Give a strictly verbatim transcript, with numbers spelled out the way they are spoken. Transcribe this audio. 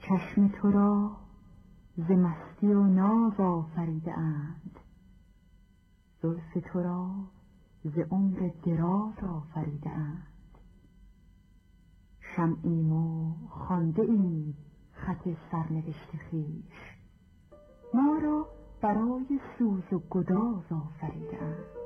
چشم تو را ز مستی و ناز آفریده اند، زلف تو را ز عمر دراز آفریده اند. شمعیم و خوانده ایم خط سرنوشت خویش، ما را برای سوز و گداز آفریده اند.